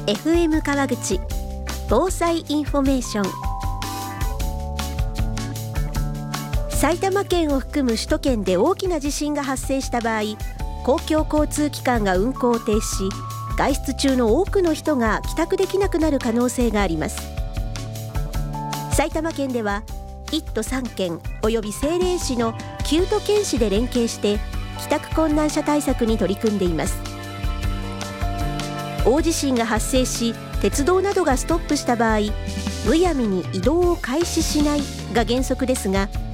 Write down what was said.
FM 川口防災インフォメーション。埼玉県を含む首都圏で大きな地震が発生した場合、公共交通機関が運行を停止し、外出中の多くの人が帰宅できなくなる可能性があります。埼玉県では1都3県および政令市の9都県市で連携して帰宅困難者対策に取り組んでいます。大地震が発生し、鉄道などがストップした場合、むやみに移動を開始しないが原則ですが、